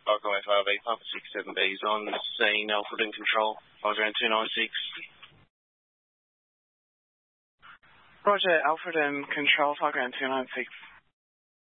Falcon FRV, Papa 67B's on scene, Alfred in control, ground 296. Roger, Alfred in control, ground 296.